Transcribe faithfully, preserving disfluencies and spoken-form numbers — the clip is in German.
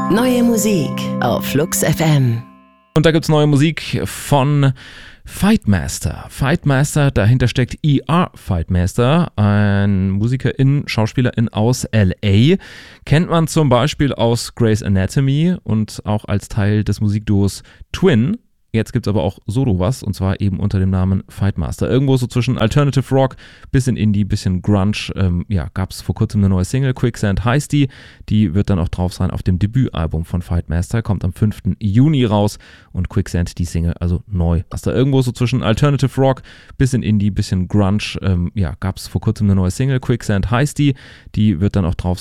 Neue Musik auf Flux F M. Und da gibt's neue Musik von Fightmaster. Fightmaster, dahinter steckt E R Fightmaster, ein Musikerin, Schauspielerin aus L A. Kennt man zum Beispiel aus Grey's Anatomy und auch als Teil des Musikduos Twin. Jetzt gibt's aber auch solo was, und zwar eben unter dem Namen Fightmaster. Irgendwo so zwischen Alternative Rock, bisschen Indie, bisschen Grunge. Ähm, ja, gab's vor kurzem eine neue Single, Quicksand heißt die. Die wird dann auch drauf sein auf dem Debütalbum von Fightmaster. Kommt am fünften Juni raus und Quicksand, die Single, also neu. Was da irgendwo so zwischen Alternative Rock, bisschen Indie, bisschen Grunge. Ähm, ja, gab's vor kurzem eine neue Single, Quicksand heißt die. Die wird dann auch drauf sein